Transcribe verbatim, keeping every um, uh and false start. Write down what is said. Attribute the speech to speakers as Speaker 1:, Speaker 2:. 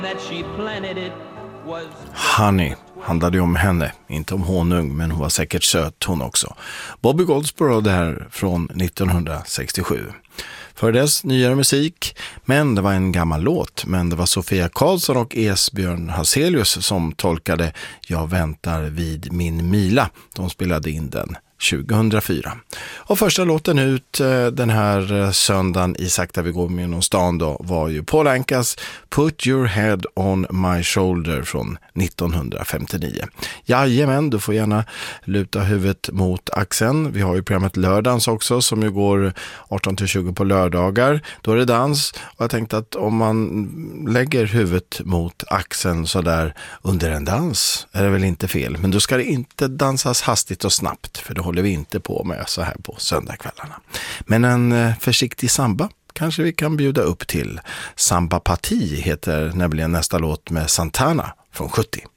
Speaker 1: Honey handlade ju om henne, inte om honung, men hon var säkert söt hon också. Bobby Goldsboro där från nittonhundrasextiosju. För dess nyare musik, men det var en gammal låt, men det var Sofia Karlsson och Esbjörn Hazelius som tolkade Jag väntar vid min mila. De spelade in den tjugohundrafyra. Och första låten ut den här söndagen i Sakta vi går genom stan då var ju Paul Ankas Put Your Head on My Shoulder från nittonhundrafemtionio. Jajamän, du får gärna luta huvudet mot axeln. Vi har ju programmet Lördagens också som ju går arton till tjugo på lördagar. Då är det dans och jag tänkte att om man lägger huvudet mot axeln så där under en dans är det väl inte fel. Men då ska det inte dansas hastigt och snabbt för då håller vi inte på med så här på söndagskvällarna. Men en försiktig samba kanske vi kan bjuda upp till. Samba Party heter nämligen nästa låt med Santana från sjuttio.